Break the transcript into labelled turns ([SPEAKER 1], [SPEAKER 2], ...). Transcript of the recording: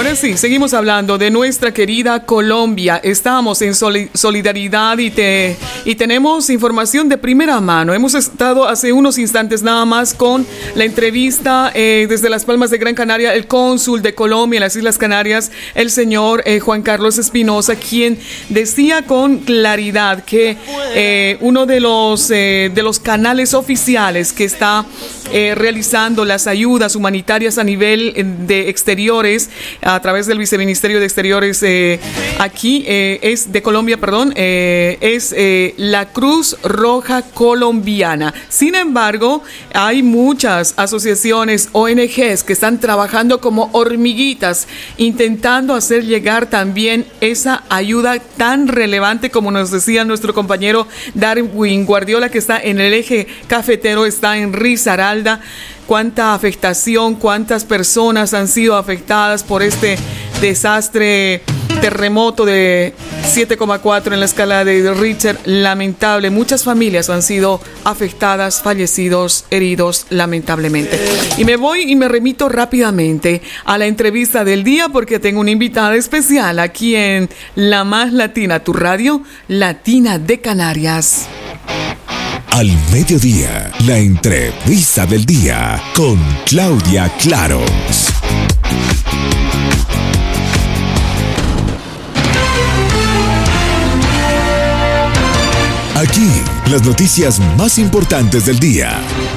[SPEAKER 1] Ahora sí, seguimos hablando de nuestra querida Colombia. Estamos en solidaridad y tenemos información de primera mano. Hemos estado hace unos instantes nada más con la entrevista desde Las Palmas de Gran Canaria, el cónsul de Colombia en las Islas Canarias, el señor Juan Carlos Espinosa, quien decía con claridad que uno de los canales oficiales que está realizando las ayudas humanitarias a nivel de exteriores a través del Viceministerio de Exteriores aquí es de Colombia, es la Cruz Roja Colombiana. Sin embargo, hay muchas asociaciones, ONGs que están trabajando como hormiguitas, intentando hacer llegar también esa ayuda tan relevante como nos decía nuestro compañero Darwin Guardiola, que está en el eje cafetero, está en Risaralda. Cuánta afectación, cuántas personas han sido afectadas por este desastre, terremoto de 7,4 en la escala de Richter, lamentable. Muchas familias han sido afectadas, fallecidos, heridos, lamentablemente. Y me voy y me remito rápidamente a la entrevista del día porque tengo una invitada especial aquí en La Más Latina, tu radio latina de Canarias.
[SPEAKER 2] Al mediodía, la entrevista del día con Claudia Claros. Aquí, las noticias más importantes del día.